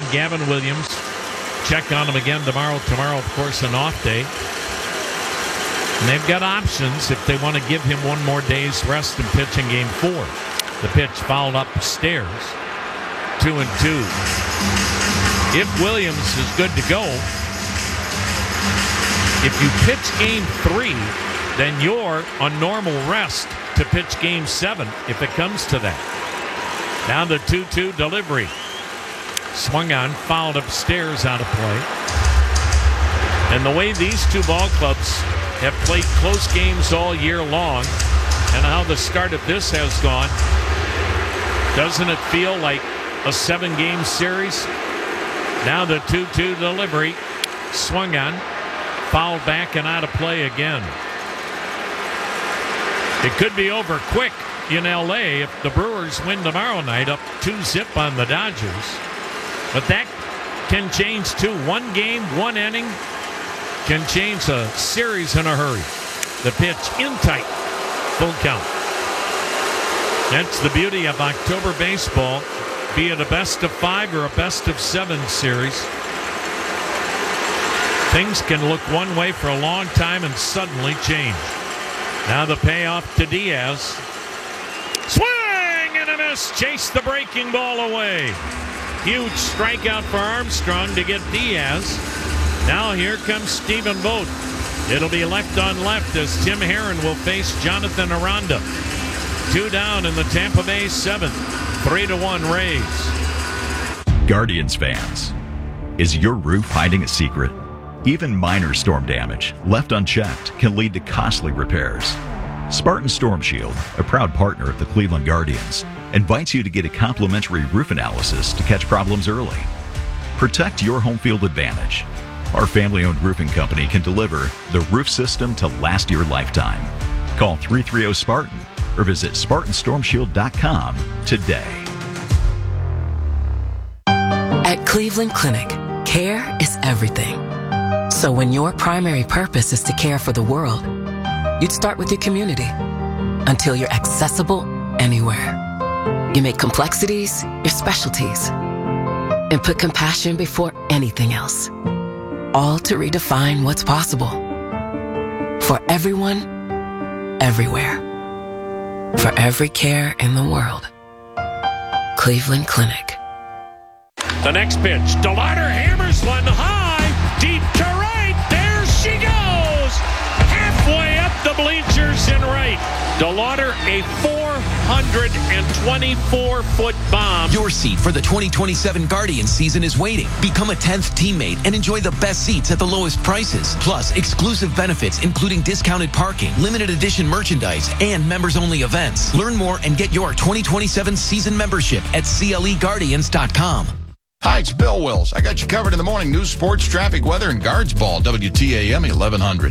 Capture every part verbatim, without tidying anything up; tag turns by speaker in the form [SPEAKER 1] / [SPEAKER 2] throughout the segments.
[SPEAKER 1] Gavin Williams. Check on him again tomorrow. Tomorrow, of course, an off day. And they've got options if they want to give him one more day's rest and pitch in game four. The pitch fouled upstairs. Two and two. If Williams is good to go, if you pitch game three, then you're on normal rest to pitch game seven if it comes to that. Down the two two delivery. Swung on, fouled upstairs, out of play. And the way these two ball clubs have played close games all year long, and how the start of this has gone, doesn't it feel like a seven-game series? Now the two two delivery, swung on, fouled back and out of play again. It could be over quick in L A if the Brewers win tomorrow night, up two zip on the Dodgers. But that can change too. One game, one inning can change a series in a hurry. The pitch in tight, full count. That's the beauty of October baseball, be it a best of five or a best of seven series. Things can look one way for a long time and suddenly change. Now the payoff to Diaz. Swing and a miss. Chase the breaking ball away. Huge strikeout for Armstrong to get Diaz. Now here comes Stephen Vogt. It'll be left on left as Tim Herrin will face Jonathan Aranda. Two down in the Tampa Bay seventh. Three to one Rays.
[SPEAKER 2] Guardians fans, is your roof hiding a secret? Even minor storm damage left unchecked can lead to costly repairs. Spartan Storm Shield, a proud partner of the Cleveland Guardians, invites you to get a complimentary roof analysis to catch problems early. Protect your home field advantage. Our family-owned roofing company can deliver the roof system to last your lifetime. Call three three zero Spartan or visit Spartan Storm Shield dot com today.
[SPEAKER 3] At Cleveland Clinic, care is everything. So when your primary purpose is to care for the world, you'd start with your community until you're accessible anywhere. You make complexities your specialties and put compassion before anything else, all to redefine what's possible for everyone, everywhere, for every care in the world. Cleveland Clinic.
[SPEAKER 1] The next pitch, DeLauder hammers one high, deep to right. There she goes, halfway up the bleachers in right. DeLauder, a four hundred twenty-four foot bomb.
[SPEAKER 4] Your seat for the twenty twenty-seven Guardians season is waiting. Become a tenth teammate and enjoy the best seats at the lowest prices. Plus, exclusive benefits including discounted parking, limited edition merchandise, and members-only events. Learn more and get your twenty twenty-seven season membership at C L E Guardians dot com.
[SPEAKER 5] Hi, it's Bill Wills. I got you covered in the morning news, sports, traffic, weather, and guards ball. W T A M eleven hundred.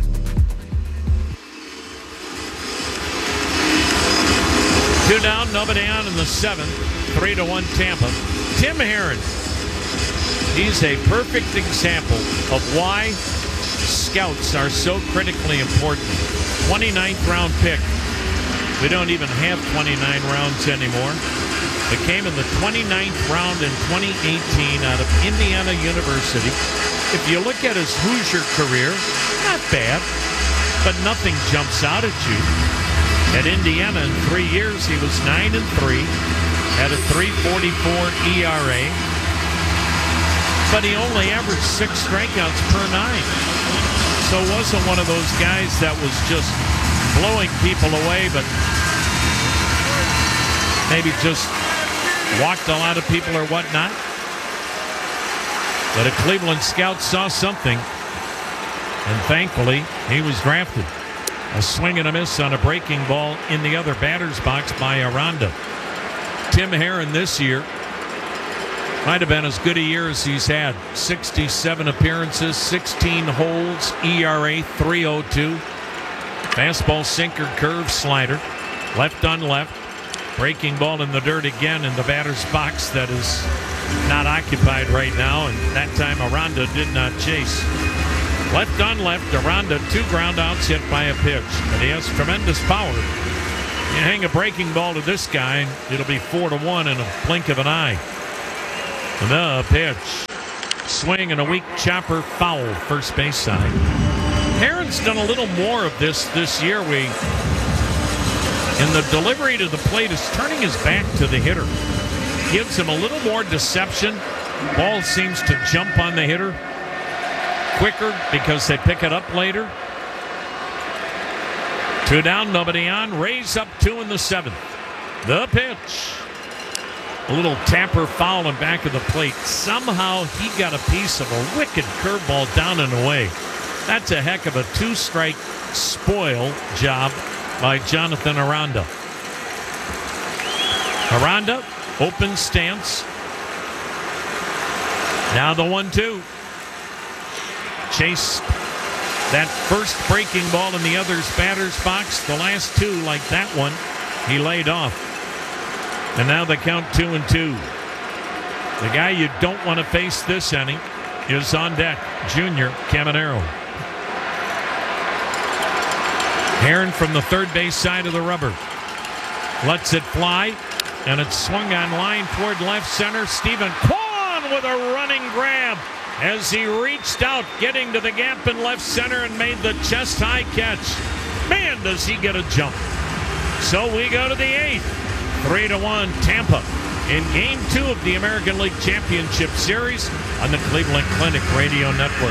[SPEAKER 1] Two down, nobody on in the seventh. Three to one Tampa. Tim Herrin. He's a perfect example of why scouts are so critically important. twenty-ninth round pick. We don't even have twenty-nine rounds anymore. It came in the twenty-ninth round in twenty eighteen out of Indiana University. If you look at his Hoosier career, not bad, but nothing jumps out at you. At Indiana in three years, he was nine and three, had a three forty-four E R A, but he only averaged six strikeouts per nine. So it wasn't one of those guys that was just blowing people away, but maybe just walked a lot of people or whatnot. But a Cleveland scout saw something, and thankfully he was drafted. A swing and a miss on a breaking ball in the other batter's box by Aranda. Tim Herrin this year might have been as good a year as he's had. sixty-seven appearances, sixteen holds, E R A three oh two. Fastball, sinker, curve, slider. Left on left. Breaking ball in the dirt again in the batter's box that is not occupied right now, and that time Aranda did not chase. Left on left, Aranda, two ground outs hit by a pitch. But he has tremendous power. You hang a breaking ball to this guy, it'll be four to one in a blink of an eye. And the pitch. swing and a weak chopper foul, first base side. Herron's done a little more of this this year. We, in the delivery to the plate, is turning his back to the hitter. Gives him a little more deception. Ball seems to jump on the hitter quicker because they pick it up later. Two down, nobody on. Rays up two in the seventh. The pitch. A little tapper foul in back of the plate. Somehow he got a piece of a wicked curveball down and away. That's a heck of a two-strike spoil job by Jonathan Aranda. Aranda, open stance. Now the one two. Chase that first breaking ball in the other's batter's box. The last two, like that one, he laid off. And now they count two and two. The guy you don't want to face this inning is on deck, Junior Caminero. Herron from the third base side of the rubber. Lets it fly, and it's swung on line toward left center. Stephen Kwan with a running grab as he reached out, getting to the gap in left center and made the chest-high catch. Man, does he get a jump. So we go to the eighth. Three to one, Tampa in game two of the American League Championship Series on the Cleveland Clinic Radio Network.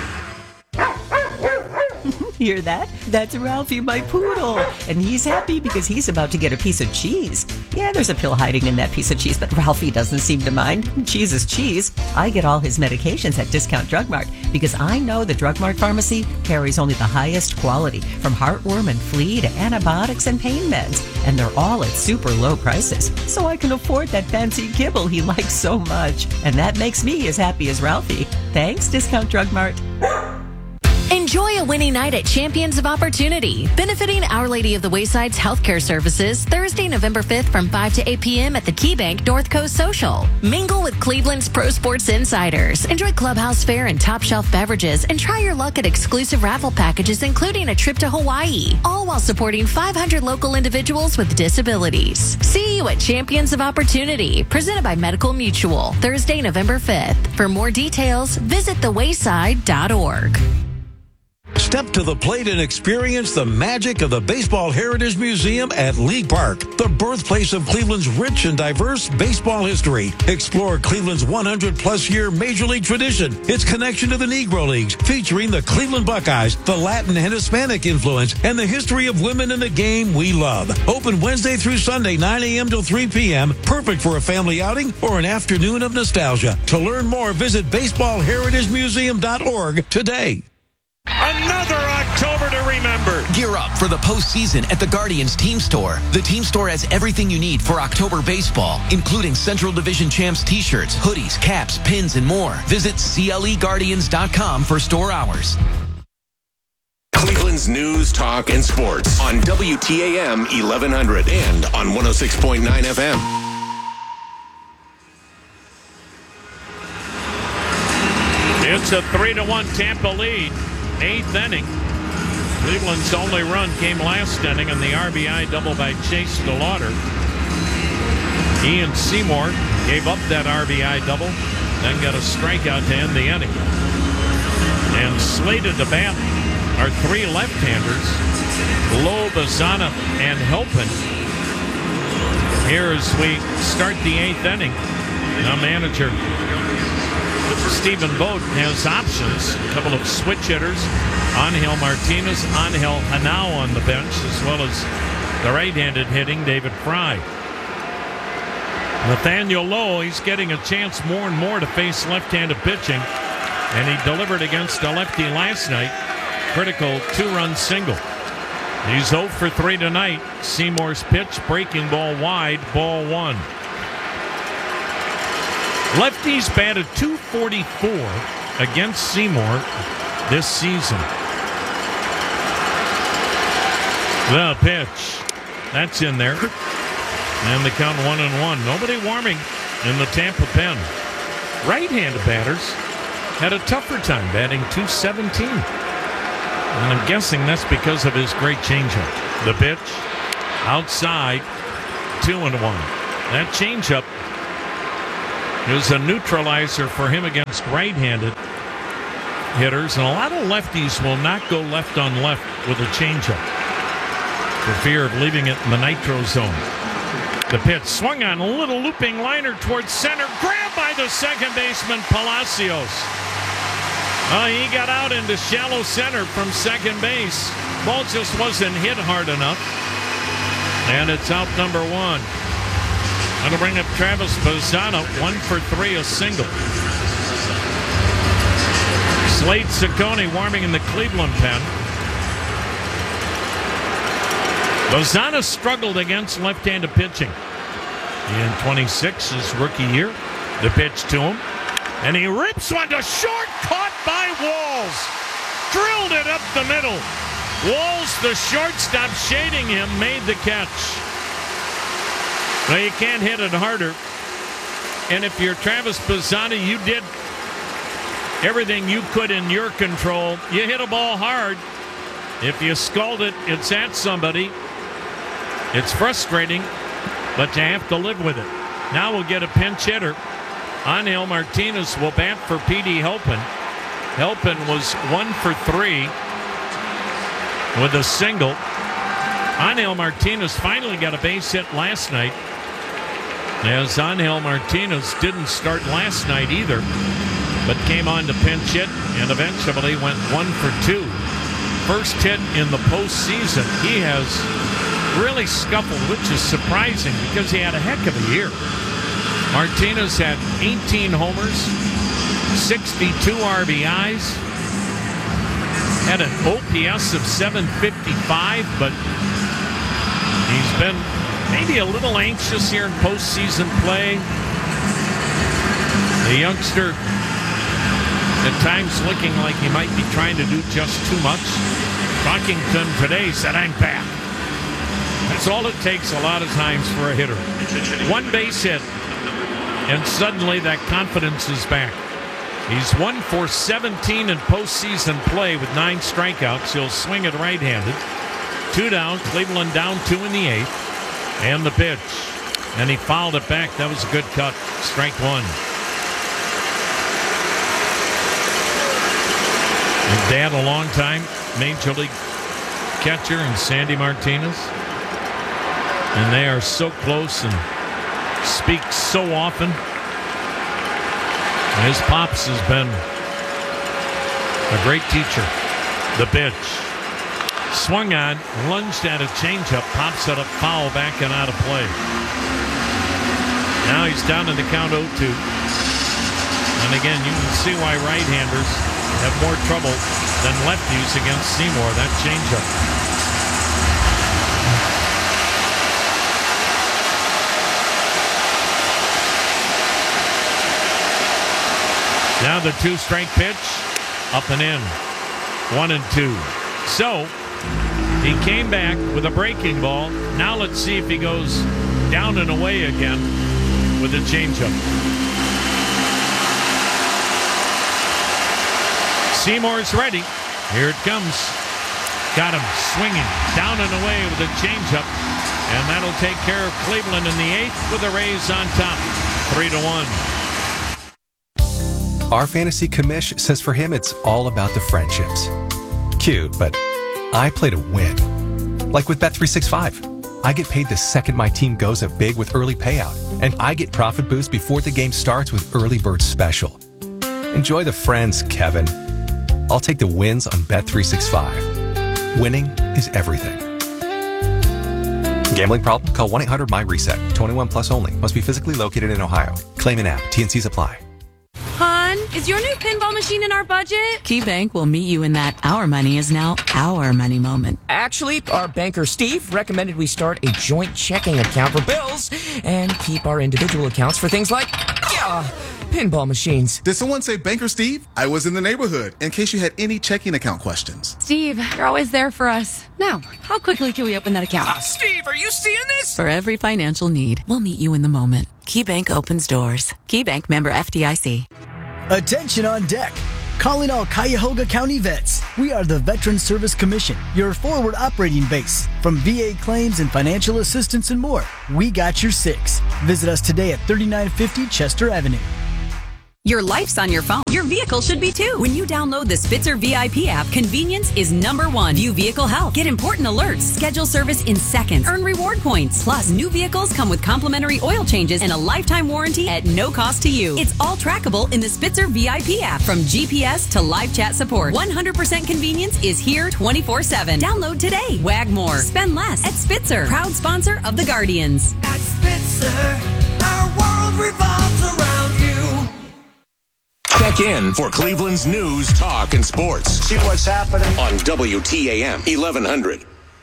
[SPEAKER 6] Hear that? That's Ralphie, my poodle. And he's happy because he's about to get a piece of cheese. Yeah, there's a pill hiding in that piece of cheese, but Ralphie doesn't seem to mind. Cheese is cheese. I get all his medications at Discount Drug Mart because I know the Drug Mart pharmacy carries only the highest quality, from heartworm and flea to antibiotics and pain meds. And they're all at super low prices. So I can afford that fancy kibble he likes so much. And that makes me as happy as Ralphie. Thanks, Discount Drug Mart.
[SPEAKER 7] Enjoy a winning night at Champions of Opportunity, benefiting Our Lady of the Wayside's healthcare services Thursday, November fifth from five to eight p.m. at the KeyBank North Coast Social. Mingle with Cleveland's pro sports insiders. Enjoy clubhouse fare and top shelf beverages, and try your luck at exclusive raffle packages, including a trip to Hawaii, all while supporting five hundred local individuals with disabilities. See you at Champions of Opportunity, presented by Medical Mutual, Thursday, November fifth. For more details, visit the wayside dot org.
[SPEAKER 8] Step to the plate and experience the magic of the Baseball Heritage Museum at League Park, the birthplace of Cleveland's rich and diverse baseball history. Explore Cleveland's one hundred plus year Major League tradition, its connection to the Negro Leagues, featuring the Cleveland Buckeyes, the Latin and Hispanic influence, and the history of women in the game we love. Open Wednesday through Sunday, nine a.m. till three p.m. Perfect for a family outing or an afternoon of nostalgia. To learn more, visit baseball heritage museum dot org today.
[SPEAKER 1] Another October to remember.
[SPEAKER 4] Gear up for the postseason at the Guardians Team Store. The Team Store has everything you need for October baseball, including Central Division Champs t-shirts, hoodies, caps, pins, and more. Visit C L E guardians dot com for store hours.
[SPEAKER 9] Cleveland's news, talk, and sports on W T A M eleven hundred and on one oh six point nine F M.
[SPEAKER 1] It's a three to one Tampa lead. Eighth inning. Cleveland's only run came last inning on the R B I double by Chase DeLauder. Ian Seymour gave up that R B I double, then got a strikeout to end the inning. And slated to bat are three left-handers, Lowe, Bazana, and Helpin. Here as we start the eighth inning, the manager Stephen Vogt has options. A couple of switch hitters. Angel Martinez, Angel Hanau on the bench, as well as the right-handed hitting David Fry. Nathaniel Lowe, he's getting a chance more and more to face left-handed pitching, and he delivered against a lefty last night. Critical two-run single. He's oh for three tonight. Seymour's pitch, breaking ball wide, ball one. Lefties batted two forty-four against Seymour this season. The pitch. That's in there. And the count one and one. Nobody warming in the Tampa pen. Right-handed batters had a tougher time batting two seventeen. And I'm guessing that's because of his great changeup. The pitch. Outside. Two and one. That changeup is a neutralizer for him against right-handed hitters, and a lot of lefties will not go left on left with a changeup for fear of leaving it in the nitro zone. The pitch swung on, a little looping liner towards center, grabbed by the second baseman Palacios. Uh, he got out into shallow center from second base. Ball just wasn't hit hard enough, and it's out number one. That'll bring up Travis Bazzana, one for three, a single. Slade Ciccone warming in the Cleveland pen. Bazzana struggled against left-handed pitching in twenty-six, his rookie year. The pitch to him, and he rips one to short, caught by Walls. Drilled it up the middle. Walls, the shortstop shading him, made the catch. Well, you can't hit it harder. And if you're Travis Bazzana, you did everything you could in your control. You hit a ball hard. If you scald it, it's at somebody. It's frustrating, but you have to live with it. Now we'll get a pinch hitter. Angel Martinez will bat for P D Helpin. Helpin was one for three with a single. Angel Martinez finally got a base hit last night, as Angel Martinez didn't start last night either, but came on to pinch hit and eventually went one for two. First hit in the postseason. He has really scuffled, which is surprising because he had a heck of a year. Martinez had eighteen homers, sixty-two R B Is, had an O P S of seven fifty-five, but he's been maybe a little anxious here in postseason play. The youngster at times looking like he might be trying to do just too much. Talking to him today, said, "I'm back." That's all it takes a lot of times for a hitter. One base hit, and suddenly that confidence is back. He's one for seventeen in postseason play with nine strikeouts. He'll swing it right-handed. Two down, Cleveland down two in the eighth. And the pitch. And he fouled it back. That was a good cut. Strike one. His dad, a long time Major League catcher, and Sandy Martinez. And they are so close and speak so often. His pops has been a great teacher. The pitch. Swung on, lunged at a changeup, pops it up foul back and out of play. Now he's down in the count oh two. And again, you can see why right-handers have more trouble than lefties against Seymour. That changeup. Now the two-strike pitch, up and in. One and two. So, he came back with a breaking ball. Now let's see if he goes down and away again with a changeup. Seymour's ready. Here it comes. Got him swinging down and away with a changeup. And that'll take care of Cleveland in the eighth with the Rays on top. Three to one.
[SPEAKER 10] Our fantasy commish says for him it's all about the friendships. Cute, but I play to win. Like with Bet three sixty-five. I get paid the second my team goes up big with early payout, and I get profit boost before the game starts with Early Bird Special. Enjoy the friends, Kevin. I'll take the wins on Bet three sixty-five. Winning is everything. Gambling problem? Call one eight hundred my reset. twenty-one plus only. Must be physically located in Ohio. Claim an app. T N Cs apply.
[SPEAKER 11] Hon, is your new pinball machine in our budget?
[SPEAKER 3] KeyBank will meet you in that our money is now our money moment.
[SPEAKER 12] Actually, our banker Steve recommended we start a joint checking account for bills and keep our individual accounts for things like, yeah, pinball machines.
[SPEAKER 13] Did someone say Banker Steve? I was in the neighborhood in case you had any checking account questions.
[SPEAKER 11] Steve, you're always there for us. Now, how quickly can we open that account?
[SPEAKER 12] Uh, Steve, are you seeing this?
[SPEAKER 3] For every financial need, we'll meet you in the moment. KeyBank opens doors. KeyBank member F D I C.
[SPEAKER 14] Attention on deck. Calling all Cuyahoga County vets. We are the Veteran Service Commission, your forward operating base. From V A claims and financial assistance and more, we got your six. Visit us today at thirty-nine fifty Chester Avenue.
[SPEAKER 15] Your life's on your phone. Your vehicle should be too. When you download the Spitzer V I P app, convenience is number one. View vehicle health. Get important alerts. Schedule service in seconds. Earn reward points. Plus, new vehicles come with complimentary oil changes and a lifetime warranty at no cost to you. It's all trackable in the Spitzer V I P app. From G P S to live chat support, one hundred percent convenience is here twenty-four seven. Download today. Wag more. Spend less at Spitzer. Proud sponsor of the Guardians.
[SPEAKER 16] At Spitzer, our world revolves around you.
[SPEAKER 9] Check in for Cleveland's news, talk, and sports.
[SPEAKER 16] See what's happening
[SPEAKER 9] on W T A M eleven hundred.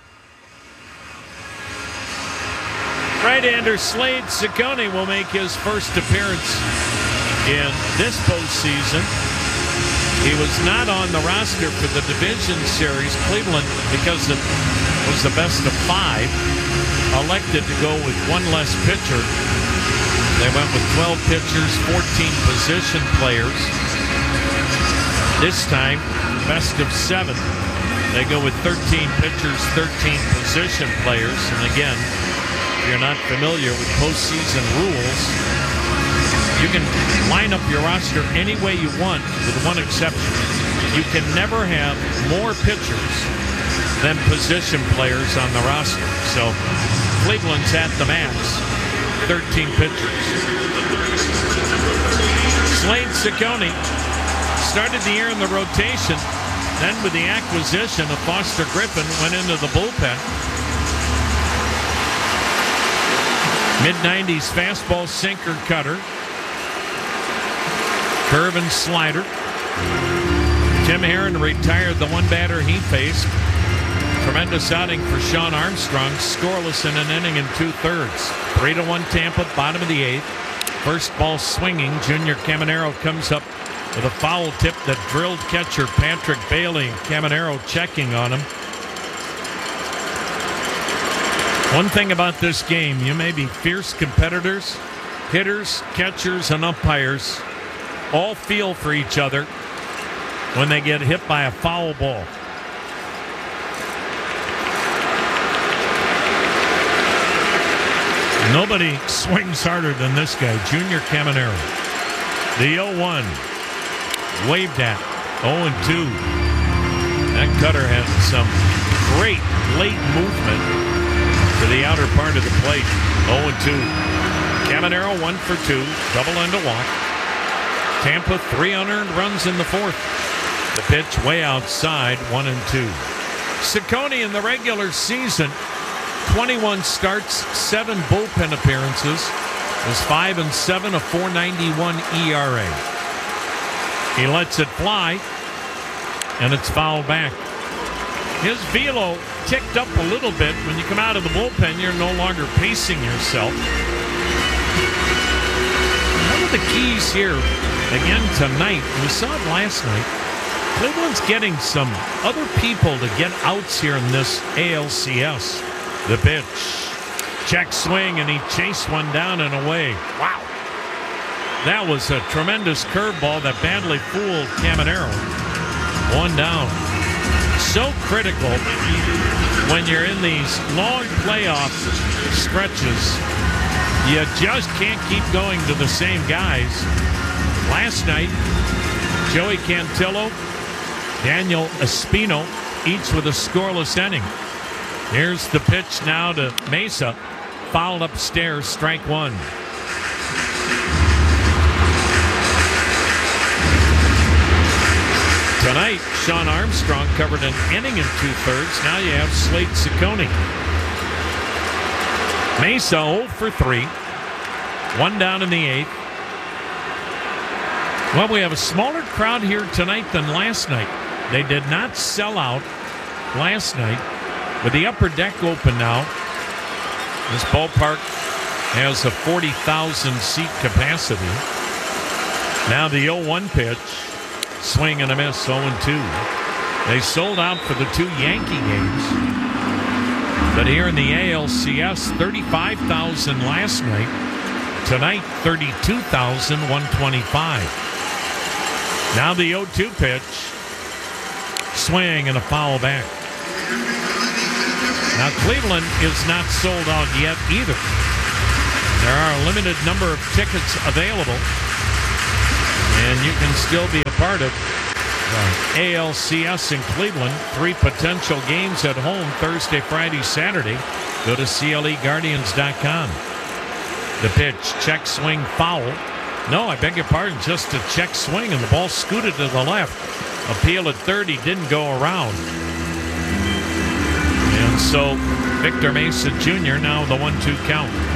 [SPEAKER 1] Right-hander Slade Ciccone will make his first appearance in this postseason. He was not on the roster for the division series. Cleveland, because it was the best of five, elected to go with one less pitcher. They went with twelve pitchers, fourteen position players. This time, best of seven. They go with thirteen pitchers, thirteen position players. And again, if you're not familiar with postseason rules, you can line up your roster any way you want, with one exception. You can never have more pitchers than position players on the roster. So Cleveland's at the max. thirteen pitchers. Slade Ciccone started the year in the rotation. Then with the acquisition of Foster Griffin, went into the bullpen. mid nineties fastball, sinker, cutter. Curve and slider. Tim Herron retired the one batter he faced. Tremendous outing for Sean Armstrong, scoreless in an inning and two-thirds. Three to one Tampa, bottom of the eighth. First ball swinging. Junior Caminero comes up with a foul tip that drilled catcher Patrick Bailey. Caminero checking on him. One thing about this game, you may be fierce competitors, hitters, catchers, and umpires all feel for each other when they get hit by a foul ball. Nobody swings harder than this guy, Junior Caminero. The oh one, waved at, oh and two. That cutter has some great late movement to the outer part of the plate. oh and two. Caminero one for two, double and a walk. Tampa three unearned runs in the fourth. The pitch way outside, one and two. Ciccone in the regular season, twenty-one starts, seven bullpen appearances, was five and seven, a four ninety-one E R A. He lets it fly, and it's fouled back. His velo ticked up a little bit. When you come out of the bullpen, you're no longer pacing yourself. One of the keys here, again tonight, we saw it last night, Cleveland's getting some other people to get outs here in this A L C S. The pitch. Check swing, and he chased one down and away. Wow. That was a tremendous curveball that badly fooled Caminero. One down. So critical when you're in these long playoff stretches. You just can't keep going to the same guys. Last night, Joey Cantillo, Daniel Espino, each with a scoreless inning. Here's the pitch now to Mesa. Fouled upstairs, strike one. Tonight, Sean Armstrong covered an inning and two-thirds. Now you have Slade Ciccone. Mesa oh for three. One down in the eighth. Well, we have a smaller crowd here tonight than last night. They did not sell out last night. With the upper deck open now, this ballpark has a forty thousand seat capacity. Now the oh one pitch, swing and a miss, oh and two. They sold out for the two Yankee games. But here in the A L C S, thirty-five thousand last night. Tonight, thirty-two thousand one hundred twenty-five. Now the oh two pitch, swing and a foul back. Now, Cleveland is not sold out yet either. There are a limited number of tickets available. And you can still be a part of uh, A L C S in Cleveland. Three potential games at home Thursday, Friday, Saturday. Go to C L E Guardians dot com. The pitch, check swing, foul. No, I beg your pardon, just a check swing, and the ball scooted to the left. Appeal at third, he didn't go around. And so Victor Mesa Junior now the one two count.